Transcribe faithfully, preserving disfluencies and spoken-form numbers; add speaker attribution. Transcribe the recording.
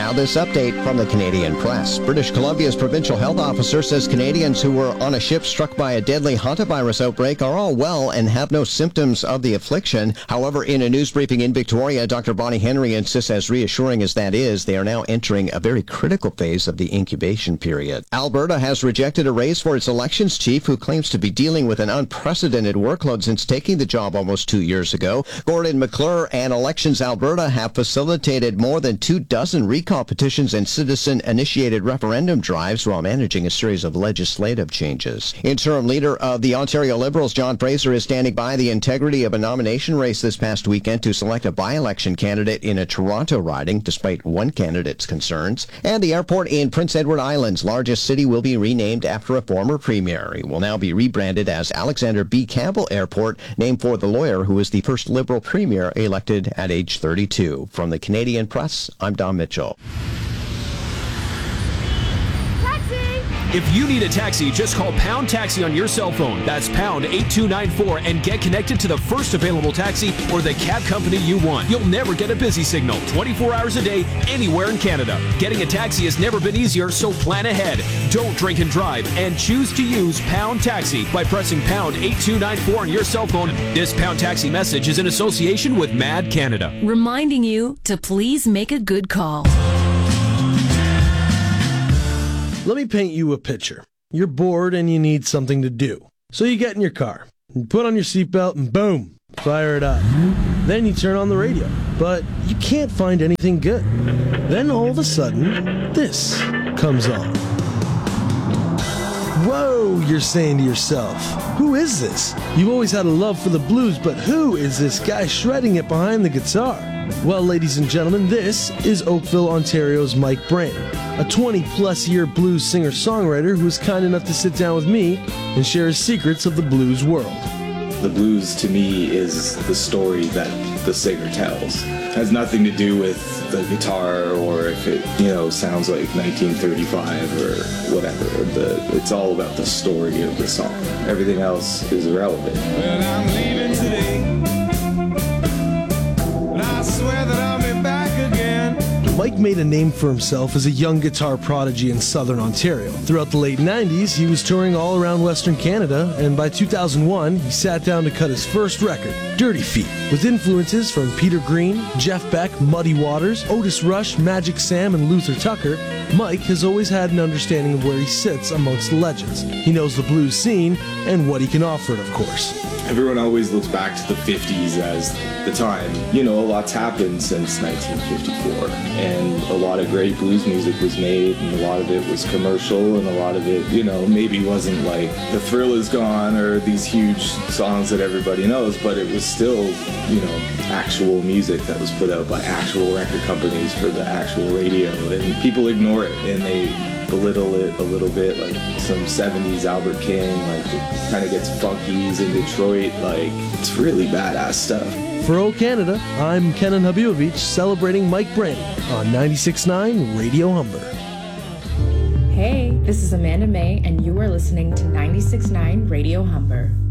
Speaker 1: Now this update from the Canadian Press. British Columbia's provincial health officer says Canadians who were on a ship struck by a deadly hantavirus outbreak are all well and have no symptoms of the affliction. However, in a news briefing in Victoria, Doctor Bonnie Henry insists, as reassuring as that is, they are now entering a very critical phase of the incubation period. Alberta has rejected a raise for its elections chief, who claims to be dealing with an unprecedented workload since taking the job almost two years ago. Gordon McClure and Elections Alberta have facilitated more than two dozen recall petitions and citizen-initiated referendum drives while managing a series of legislative changes. Interim leader of the Ontario Liberals, John Fraser, is standing by the integrity of a nomination race this past weekend to select a by-election candidate in a Toronto riding, despite one candidate's concerns. And the airport in Prince Edward Island's largest city will be renamed after a former premier. It will now be rebranded as Alexander B. Campbell Airport, named for the lawyer who was the first Liberal premier elected at age thirty-two. From the Canadian Press, I'm Don Mitchell.
Speaker 2: If you need a taxi, just call Pound Taxi on your cell phone. That's pound eight two nine four and get connected to the first available taxi or the cab company you want. You'll never get a busy signal twenty-four hours a day, anywhere in Canada. Getting a taxi has never been easier, so plan ahead. Don't drink and drive, and choose to use Pound Taxi by pressing pound eight two nine four on your cell phone. This Pound Taxi message is in association with Mad Canada.
Speaker 3: Reminding you to please make a good call.
Speaker 4: Let me paint you a picture. You're bored and you need something to do. So you get in your car, you put on your seatbelt, and boom, fire it up. Then you turn on the radio, but you can't find anything good. Then all of a sudden, this comes on. Whoa, you're saying to yourself, who is this? You've always had a love for the blues, but who is this guy shredding it behind the guitar? Well, ladies and gentlemen, this is Oakville, Ontario's Mike Brant, a twenty-plus year blues singer-songwriter who was kind enough to sit down with me and share his secrets of the blues world.
Speaker 5: The blues, to me, is the story that the singer tells. It has nothing to do with the guitar or if it, you know, sounds like nineteen thirty-five or whatever. The, it's all about the story of the song. Everything else is irrelevant.
Speaker 6: Well, I'm leaving today, and I swear that I'll be back again.
Speaker 4: Mike made a name for himself as a young guitar prodigy in southern Ontario. Throughout the late nineties, he was touring all around Western Canada, and by two thousand one, he sat down to cut his first record, Dirty Feet. With influences from Peter Green, Jeff Beck, Muddy Waters, Otis Rush, Magic Sam, and Luther Tucker, Mike has always had an understanding of where he sits amongst the legends. He knows the blues scene and what he can offer it, of course.
Speaker 5: Everyone always looks back to the fifties as the time. You know, a lot's happened since nineteen fifty-four, and a lot of great blues music was made, and a lot of it was commercial, and a lot of it, you know, maybe wasn't like The Thrill Is Gone or these huge songs that everybody knows, but it was still, you know, actual music that was put out by actual record companies for the actual radio, and people ignore it, and they belittle it a little bit, like some seventies Albert King, like it kind of gets funkies in Detroit, like it's really badass stuff.
Speaker 4: For O Canada, I'm Kenan Habibovich celebrating Mike Brant on ninety-six point nine Radio Humber.
Speaker 7: Hey, this is Amanda May, and you are listening to ninety-six point nine Radio Humber.